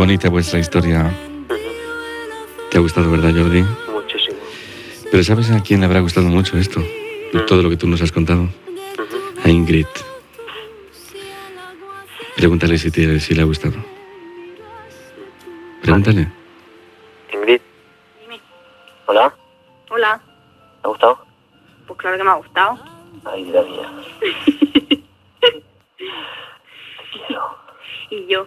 bonita vuestra historia. ¿Te ha gustado, verdad, Jordi? Muchísimo. Pero ¿sabes a quién le habrá gustado mucho esto? Todo lo que tú nos has contado. A Ingrid. Pregúntale si le ha gustado. Pregúntale. Ingrid. Dime. ¿Hola? Hola. ¿Te ha gustado? Pues claro que me ha gustado. Ay, vida mía. Te quiero. Y yo.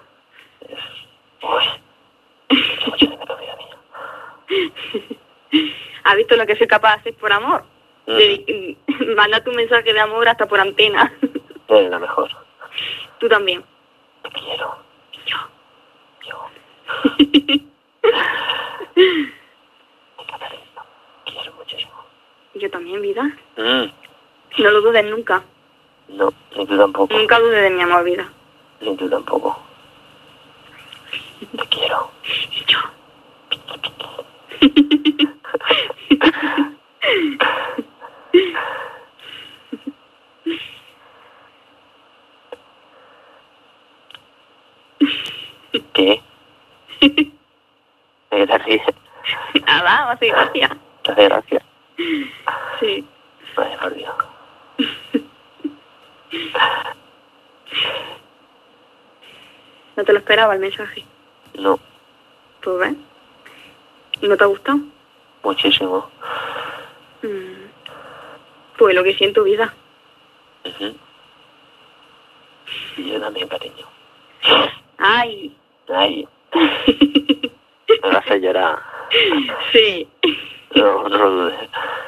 Uy. Mucho de menos, vida mía. ¿Has visto lo que soy capaz de hacer por amor? Manda tu mensaje de amor hasta por antena. Eres la mejor. Tú también. Te quiero. Yo. Quiero muchísimo. Yo también, vida. No lo dudes nunca. No, ni tú tampoco. Nunca dudes de mi amor, vida. Ni tú tampoco. Te quiero. Yo. ¿Qué? ¿De qué te ríes? Nada, me hace gracia. ¿Te hace gracia? Sí. Vaya, por Dios. ¿No te lo esperaba el mensaje? No, Pues ves. ¿No te ha gustado? muchísimo. Pues lo que siento, vida. Y yo también, cariño. Ay. Ay. Me vas a llorar. Sí. No lo dudes.